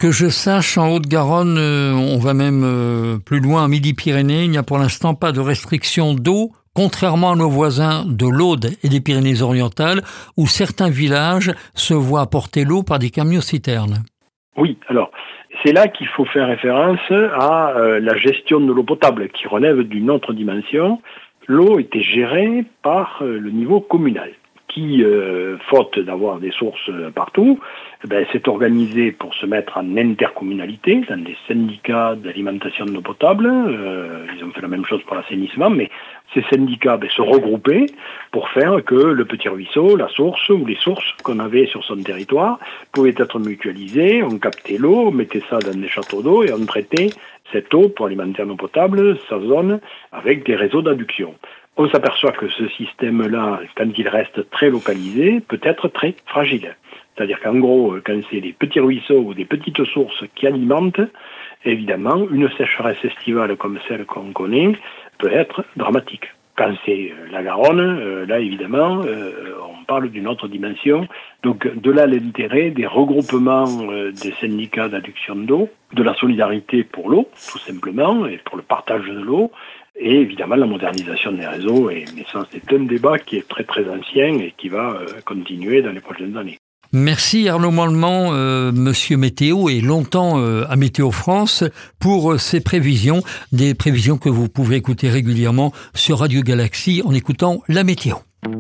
Que je sache, en Haute-Garonne, on va même plus loin, en Midi-Pyrénées, il n'y a pour l'instant pas de restriction d'eau, contrairement à nos voisins de l'Aude et des Pyrénées-Orientales, où certains villages se voient apporter l'eau par des camions-citernes. Oui, alors, c'est là qu'il faut faire référence à la gestion de l'eau potable, qui relève d'une autre dimension. L'eau était gérée par le niveau communal, qui, faute d'avoir des sources partout, s'est organisé pour se mettre en intercommunalité, dans des syndicats d'alimentation d'eau potable. Ils ont fait la même chose pour l'assainissement, mais ces syndicats se regroupaient pour faire que le petit ruisseau, la source ou les sources qu'on avait sur son territoire pouvaient être mutualisées. On captait l'eau, on mettait ça dans des châteaux d'eau et on traitait cette eau pour alimenter en eau potable sa zone avec des réseaux d'adduction. On s'aperçoit que ce système-là, quand il reste très localisé, peut être très fragile. C'est-à-dire qu'en gros, quand c'est des petits ruisseaux ou des petites sources qui alimentent, évidemment, une sécheresse estivale comme celle qu'on connaît peut être dramatique. Quand c'est la Garonne, là évidemment, on parle d'une autre dimension. Donc de là l'intérêt des regroupements des syndicats d'adduction d'eau, de la solidarité pour l'eau, tout simplement, et pour le partage de l'eau, et évidemment la modernisation des réseaux. Mais ça, c'est un débat qui est très très ancien et qui va continuer dans les prochaines années. Merci Arnaud Mandement, Monsieur Météo, et longtemps à Météo France, pour ces prévisions, des prévisions que vous pouvez écouter régulièrement sur Radio Galaxie en écoutant la météo.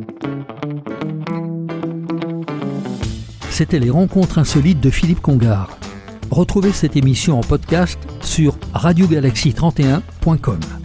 C'était les rencontres insolites de Philippe Congar. Retrouvez cette émission en podcast sur radiogalaxie31.com.